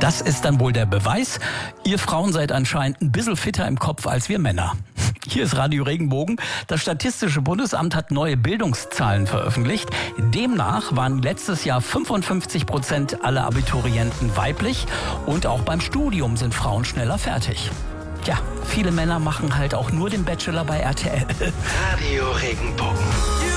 Das ist dann wohl der Beweis. Ihr Frauen seid anscheinend ein bisschen fitter im Kopf als wir Männer. Hier ist Radio Regenbogen. Das Statistische Bundesamt hat neue Bildungszahlen veröffentlicht. Demnach waren letztes Jahr 55% aller Abiturienten weiblich. Und auch beim Studium sind Frauen schneller fertig. Ja, viele Männer machen halt auch nur den Bachelor bei RTL. Radio Regenbogen.